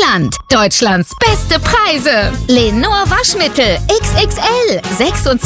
Deutschland. Deutschlands beste Preise. Lenor Waschmittel XXL 26